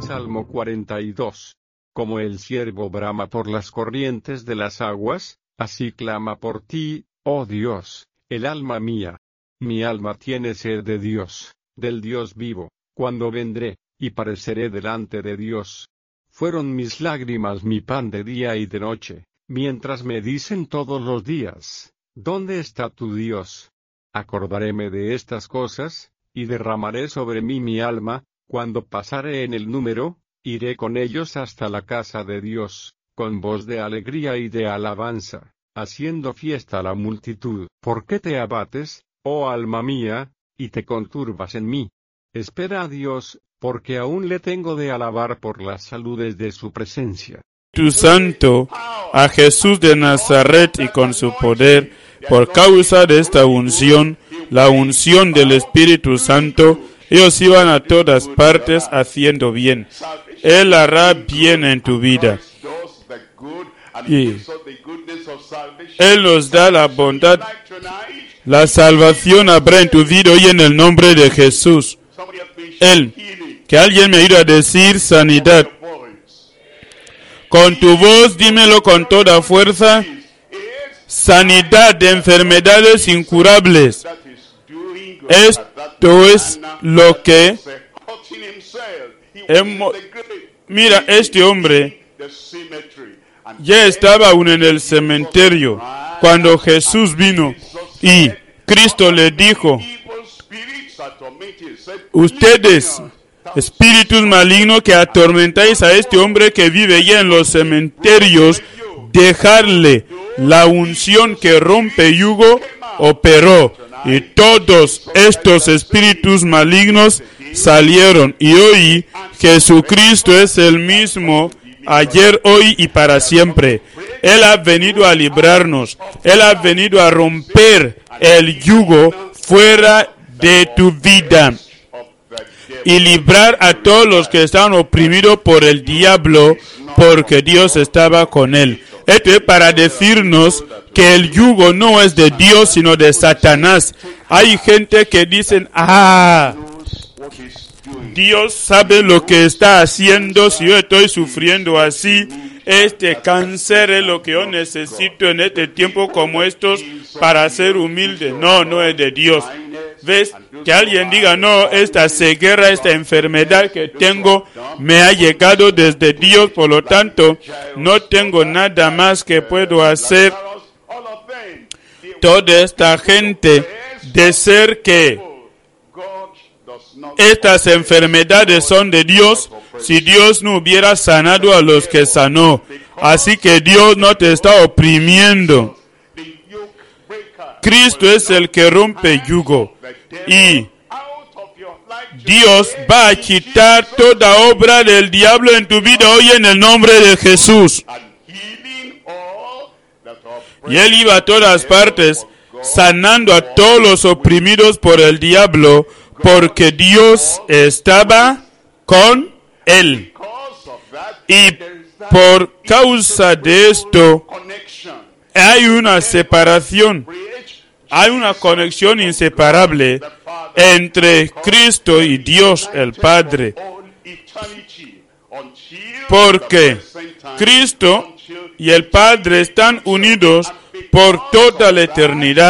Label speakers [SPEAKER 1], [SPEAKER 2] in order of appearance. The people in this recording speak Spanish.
[SPEAKER 1] Salmo 42. Como el ciervo brama por las corrientes de las aguas, así clama por ti, oh Dios, el alma mía. Mi alma tiene sed de Dios, del Dios vivo. Cuando vendré, y pareceré delante de Dios. Fueron mis lágrimas mi pan de día y de noche, mientras me dicen todos los días, ¿dónde está tu Dios? Acordaréme de estas cosas, y derramaré sobre mí mi alma. Cuando pasare en el número, iré con ellos hasta la casa de Dios, con voz de alegría y de alabanza, haciendo fiesta a la multitud. ¿Por qué te abates, oh alma mía, y te conturbas en mí? Espera a Dios, porque aún le tengo de alabar por las saludes de su presencia.
[SPEAKER 2] Tu Santo, a Jesús de Nazaret y con su poder, por causa de esta unción, la unción del Espíritu Santo, ellos iban a todas partes haciendo bien. Él hará bien en tu vida. Y Él nos da la bondad. La salvación habrá en tu vida hoy en el nombre de Jesús. Que alguien me ayude a decir sanidad. Con tu voz, dímelo con toda fuerza. Sanidad de enfermedades incurables. Esto es lo que mira, este hombre ya estaba aún en el cementerio cuando Jesús vino y Cristo le dijo: ustedes, espíritus malignos que atormentáis a este hombre que vive ya en los cementerios, dejarle. La unción que rompe yugo operó. Y todos estos espíritus malignos salieron. Y hoy Jesucristo es el mismo, ayer, hoy y para siempre. Él ha venido a librarnos. Él ha venido a romper el yugo fuera de tu vida. Y librar a todos los que estaban oprimidos por el diablo, porque Dios estaba con él. Esto es para decirnos que el yugo no es de Dios, sino de Satanás. Hay gente que dicen, Dios sabe lo que está haciendo. Si yo estoy sufriendo así, este cáncer es lo que yo necesito en este tiempo como estos para ser humilde. No, no es de Dios. ¿Ves? Que alguien diga, no, esta ceguera, esta enfermedad que tengo me ha llegado desde Dios, por lo tanto, no tengo nada más que puedo hacer. Toda esta gente, de ser que estas enfermedades son de Dios, si Dios no hubiera sanado a los que sanó. Así que Dios no te está oprimiendo. Cristo es el que rompe yugo. Y Dios va a quitar toda obra del diablo en tu vida hoy en el nombre de Jesús. Y Él iba a todas partes sanando a todos los oprimidos por el diablo, porque Dios estaba con Él. Y por causa de esto hay una separación. Hay una conexión inseparable entre Cristo y Dios el Padre. Porque Cristo y el Padre están unidos por toda la eternidad.